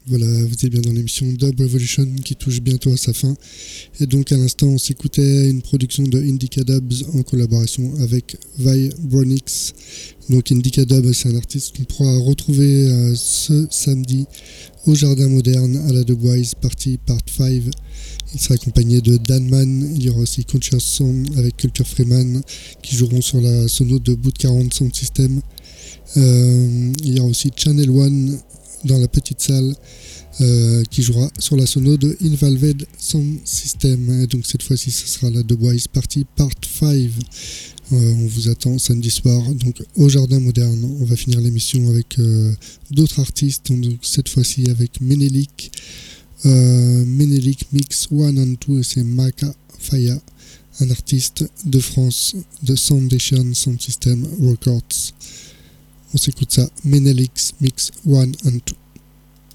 Voilà, vous êtes bien dans l'émission Dub Revolution qui touche bientôt à sa fin. Et donc à l'instant, on s'écoutait une production de Indica Dubs en collaboration avec Vibronix. Donc Indica Dub, c'est un artiste qu'on pourra retrouver ce samedi au Jardin Moderne à la Dubwise Party Part 5. Il sera accompagné de Danman. Il y aura aussi Conscious Song avec Culture Freeman qui joueront sur la sono de Bout 40 Sound System. Il y aura aussi Channel One dans la petite salle qui jouera sur la sono de Invalved Sound System. Et donc cette fois-ci ce sera la Dubwise Party Part 5. On vous attend samedi soir donc au Jardin Moderne. On va finir l'émission avec d'autres artistes, donc cette fois-ci avec Menelik. Menelik Mix 1 and 2, c'est Maka Faya, un artiste de France de Soundation Sound System Records. On s'écoute ça, Menelik Mix 1 and 2.